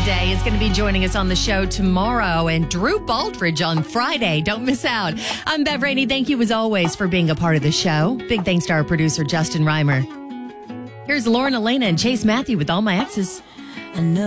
today, is going to be joining us on the show tomorrow, and Drew Baldridge on Friday. Don't miss out. I'm Bev Rainey. Thank you, as always, for being a part of the show. Big thanks to our producer, Justin Reimer. Here's Lauren Elena and Chase Matthew with All My Exes. I know.